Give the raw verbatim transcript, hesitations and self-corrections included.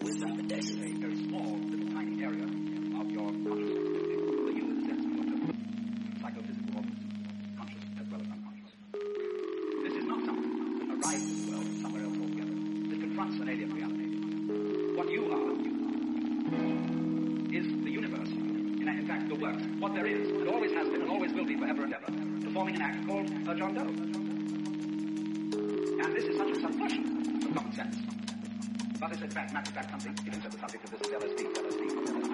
this is a very small, little tiny area of your consciousness. For you, in the sense of your psychophysical organs, conscious as well as unconscious. This is not something that arrives in the world somewhere else altogether. This confronts an alien reality. What you are is the universe. In fact, the work, what there is, and always has been, and always will be forever and ever, performing an act called a John Doe. And this is such a subversion of common sense. But it's in fact, matter of fact, something, it is the subject of this L S D, L S D, L S D.